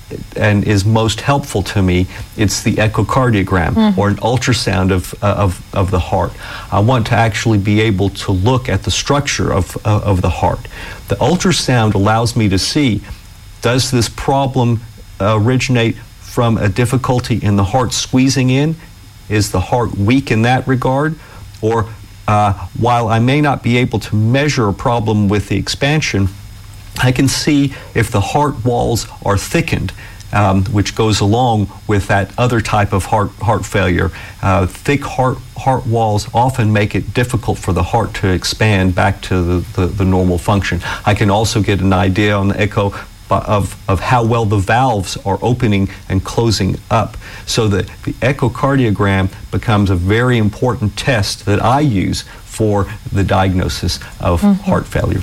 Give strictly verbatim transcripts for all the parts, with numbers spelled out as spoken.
and is most helpful to me, it's the echocardiogram mm-hmm. or an ultrasound of, uh, of, of the heart. I want to actually be able to look at the structure of, uh, of the heart. The ultrasound allows me to see, does this problem uh, originate from a difficulty in the heart squeezing in? Is the heart weak in that regard? Or uh, while I may not be able to measure a problem with the expansion, I can see if the heart walls are thickened, um, which goes along with that other type of heart heart failure. Uh, thick heart heart walls often make it difficult for the heart to expand back to the, the, the normal function. I can also get an idea on the echo of, of how well the valves are opening and closing up, so that the echocardiogram becomes a very important test that I use for the diagnosis of mm-hmm. heart failure.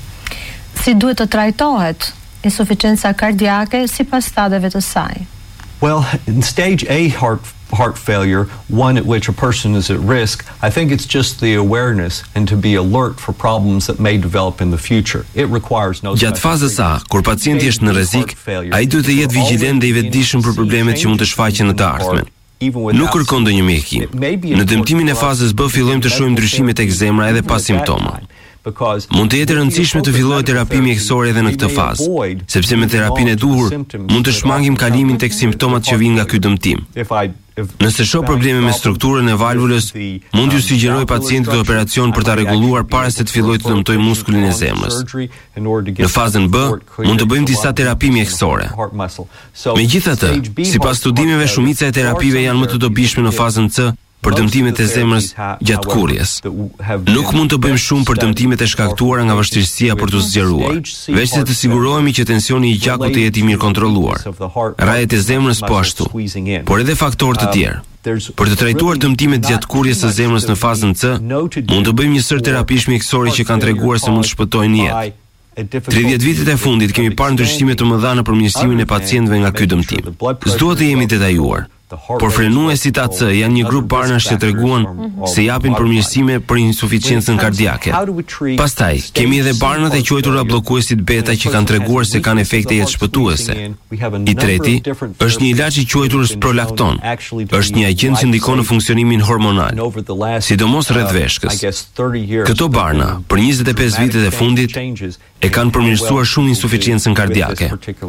Si duhet të trajtohet insuficienca kardiake sipas stadeve të saj? Well, in stage A heart heart failure, one at which a person is at risk, I think it's just the awareness and to be alert for problems that may develop in the future. It requires no. Gjatë fazës A, kur pacienti është në rrezik, ai duhet të jetë vigjilent dhe i vetëdijshëm për problemet që mund të shfaqen në të ardhmen. Nuk kërkon ndonjë mjekësim. Në dëmtimin e fazës B fillojmë të shohim ndryshime tek zemra edhe pas simptoma. Mund të jetë e rëndësishme të fillojë terapi mjekësore edhe në këtë fazë, sepse me terapinë e duhur mund të shmangim kalimin tek simptomat që vijnë nga ky dëmtim. Nëse shoh probleme me strukturën e valvulës, mund t'ju sugjeroj pacientit operacion për ta rregulluar para se të fillojë të dëmtojë muskulin e zemrës. Në fazën B, mund të bëjmë disa terapi mjekësore. Megjithatë, sipas studimeve, shumica e terapive janë më të dobishme në fazën C për dëmtimet e zemrës gjatë kurrjes. Nuk mund të bëjmë shumë për dëmtimet e shkaktuara nga vështirësia për të zgjeruar, veç se të sigurohemi që tensioni i gjakut të jetë i mirë kontrolluar. Rajet e zemrës po ashtu, por edhe faktorë të tjerë. Për të trajtuar dëmtimet gjatë kurrjes së zemrës në fazën C, mund të bëjmë një sër terapish mjekësore që kanë treguar se mund të shpëtojnë jetë. tridhjetë vitet e fundit kemi parë ndryshime të mëdha në përmirësimin e pacientëve nga ky dëmtim. S'duhet të jemi detajuar, por frenuesit A C janë një grup barnash që treguan se japin përmirësime për insuficiencën kardiake. Pastaj, kemi edhe barnat e quajtura bllokuesit beta që kanë treguar se kanë efekte jetëshpëtuese. I treti është një ilaç i quajtur sprolakton. Është një agent që ndikon në funksionimin hormonal, sidomos rreth veshkës. Këto barna, për njëzet e pesë vitet e fundit, e kanë përmirësuar shumë insuficiencën kardiake.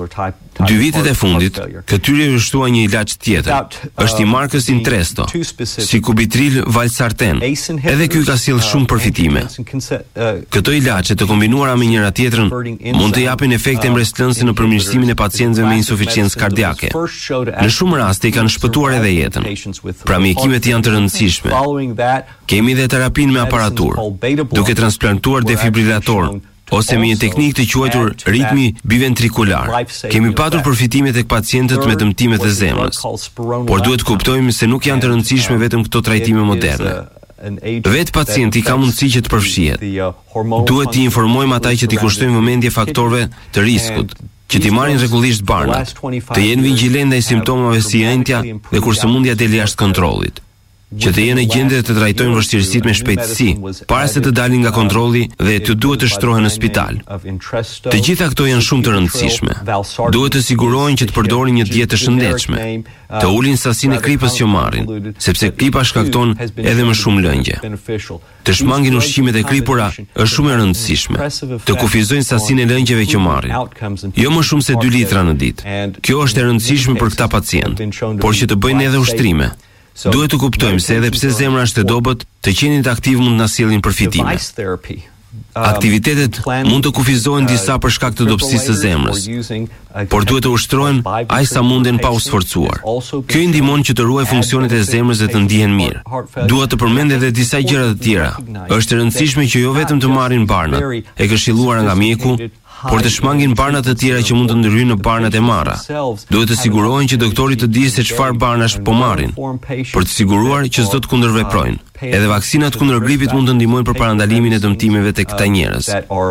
Dy vitet e fundit, këtyre u shtua një ilaç tjetër. Është i markës Intresto, si Kubitril Valsartan. Edhe ky ka sjellë shumë përfitime. Këto ilaçe të kombinuara me njëra tjetrën mund të japin efekte mbretëlënëse në përmirësimin e pacientëve me insuficiencë kardiake. Në shumë raste i kanë shpëtuar edhe jetën. Pra mjekimet janë të rëndësishme. Kemi edhe terapinë me aparaturë, duke transplantuar defibrilator ose me një teknikë të quajtur ritmi biventrikular. Kemi patur përfitime tek pacientët me dëmtimet e zemrës, por duhet kuptojmë se nuk janë të rëndësishme vetëm këto trajtime moderne. Vetë pacienti ka mundësi që të përfshihet. Duhet t'i informojmë ata që t'i kushtojmë vëmendje faktorëve të riskut, që t'i marrin rregullisht barnat, të jenë vigjilent ndaj simptomave si entja dhe kur sëmundja del jashtë kontrollit, që të jenë në gjendje të trajtojnë vështirësitë me shpejtësi, para se të dalin nga kontrolli dhe të duhet të shtrohen në spital. Të gjitha këto janë shumë të rëndësishme. Duhet të sigurohen që të përdorin një dietë të shëndetshme, të ulin sasinë e kripës që marrin, sepse kripa shkakton edhe më shumë lëngje. Të shmangin ushqimet e kripura është shumë e rëndësishme. Të kufizojnë sasinë e lëngjeve që marrin, jo më shumë se dy litra në ditë. Kjo është e rëndësishme për këta pacientë, por që të bëjnë edhe ushtrime. Duhet të kuptojmë se edhe pse zemra është e dobët, të qenit aktiv mund na sjellin përfitime. Aktivitetet mund të kufizohen disa për shkak të dobësisë së zemrës, por duhet të ushtrohen aq sa munden pa u sforcuar. Kjo i ndihmon që të ruaj funksionet e zemrës dhe të ndihen mirë. Dua të përmend edhe disa gjëra të tjera. Është e rëndësishme që jo vetëm të marrin barnat e këshilluara nga mjeku, por të shmangin barnat të tjera që mund të ndryhyjnë në barnat e marra. Duhet të sigurohen që doktori të di se çfarë barnash po marrin, për të siguruar që s'do të kundërveprojnë. Edhe vaksinat kundër gripit mund të ndihmojnë për parandalimin e dëmtimeve tek këta njerëz.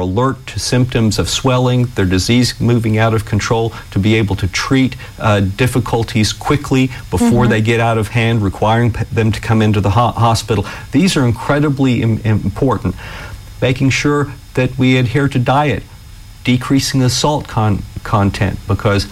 To be able to treat uh, difficulties quickly before mm-hmm. they get out of hand, requiring p- them to come into the ho- hospital. These are incredibly im- important. Making sure that we adhere to diet, decreasing the salt con- content, because